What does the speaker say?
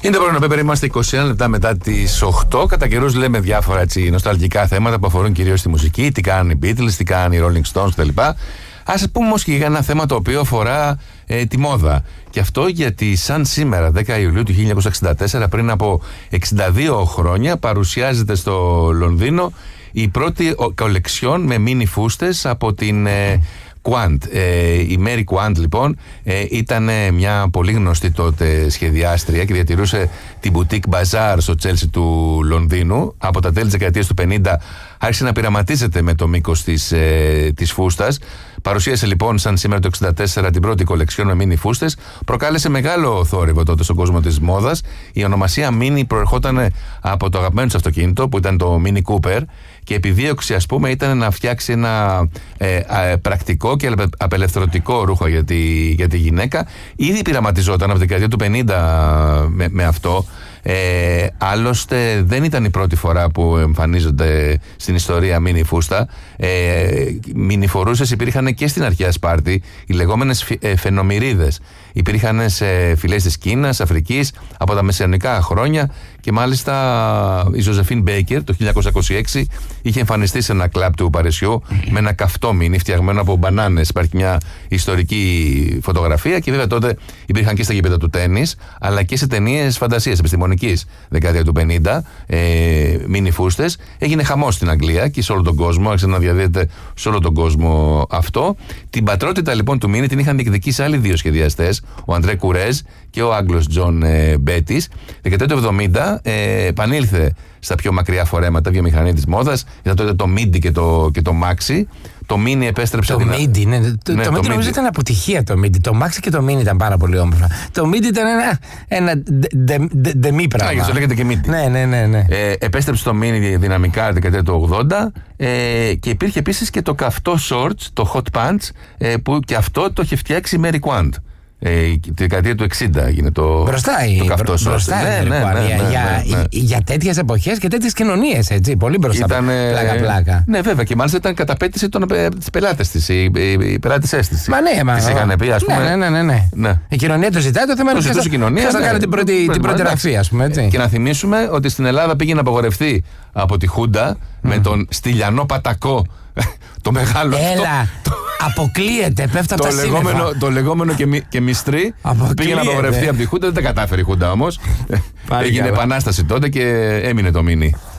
Είναι το πρώτο Πέπερ, είμαστε 21 λεπτά μετά τις 8. Κατά καιρούς λέμε διάφορα έτσι νοσταλγικά θέματα που αφορούν κυρίως τη μουσική. Τι κάνουν οι Beatles, τι κάνουν οι Rolling Stones κτλ. Ας πούμε όμως και για ένα θέμα το οποίο αφορά τη μόδα. Και αυτό γιατί σαν σήμερα, 10 Ιουλίου του 1964, πριν από 62 χρόνια, παρουσιάζεται στο Λονδίνο η πρώτη κολεξιόν με μίνι φούστες από την Quant. Η Mary Quant λοιπόν ήταν μια πολύ γνωστή τότε σχεδιάστρια και διατηρούσε την Boutique Bazaar στο Chelsea του Λονδίνου. Από τα τέλη της δεκαετίας του 50 άρχισε να πειραματίζεται με το μήκος της φούστας. Παρουσίασε λοιπόν σαν σήμερα το 1964 την πρώτη κολεξιόν με μίνι φούστες. Προκάλεσε μεγάλο θόρυβο τότε στον κόσμο της μόδας. Η ονομασία Mini προερχόταν από το αγαπημένο της αυτοκίνητο που ήταν το Mini Cooper και επιδίωξη ας πούμε ήταν να φτιάξει ένα πρακτικό και απελευθερωτικό ρούχο για τη γυναίκα. Ήδη πειραματιζόταν από την δεκαετία του 50 με αυτό. Άλλωστε δεν ήταν η πρώτη φορά που εμφανίζονται στην ιστορία μίνι φούστα. Μίνι φορούσες υπήρχαν και στην αρχαία Σπάρτη, οι λεγόμενες φαινομυρίδες. Υπήρχαν σε φυλές της Κίνας, Αφρικής από τα μεσαιωνικά χρόνια και μάλιστα η Ζωζεφίν Μπέικερ το 1926 είχε εμφανιστεί σε ένα κλαμπ του Παρισιού με ένα καυτό μίνι φτιαγμένο από μπανάνες. Υπάρχει μια ιστορική φωτογραφία και βέβαια τότε υπήρχαν και στα γήπεδα του τένις αλλά και σε ταινίες φαντασίας επιστημονικής δεκαετία του 50 μίνι φούστες. Έγινε χαμός στην Αγγλία και σε όλο τον κόσμο, άρχισε να διαδίδεται σε όλο τον κόσμο αυτό. Την πατρότητα λοιπόν του μίνι την είχαν διεκδικήσει άλλοι δύο σχεδιαστές, ο Αντρέ Κουρέζ και ο Άγγλος Τζον Μπέτις. Δεκαετία του 70 επανήλθε στα πιο μακριά φορέματα βιομηχανία της μόδας. Ήταν τότε το Midi και το Maxi. Το Mini επέστρεψε. Το Midi, ναι. Το Midi νομίζω ήταν αποτυχία το Midi. Το Maxi και το Mini ήταν πάρα πολύ όμορφα. Το Midi ήταν ένα ντεμί πράγμα. Το λέγεται και Midi. Ναι. Επέστρεψε το Mini δυναμικά δεκαετία του 80 και υπήρχε επίσης και το καυτό shorts, το hot pants, που και αυτό το είχε φτιάξει η Mary Quant. Τη δεκαετία του 60 έγινε το καυτό shorts. Για τέτοιες εποχές και τέτοιες κοινωνίες, έτσι. Πολύ μπροστά. Πλάκα. Ναι, βέβαια. Και μάλιστα ήταν καταπέτηση της πελάτες της, οι πελάτησές της. Μα ναι, τις είχαν πει, ας πούμε. Ναι. Η κοινωνία το ζητάει, το θέμα είναι ποιος θα κάνει την πρώτη ραφή, ας πούμε. Και να θυμίσουμε ότι στην Ελλάδα πήγε να απογορευτεί από τη Χούντα με τον Στυλιανό Πατακό. Το μεγάλο αυτό. Αποκλείεται, πέφτει από τα σύννεφα. Το λεγόμενο και μυστρή. Πήγε να απογορευτεί από τη Χούντα, δεν τα κατάφερε η Χούντα όμως. Έγινε επανάσταση τότε και έμεινε το Μίνι.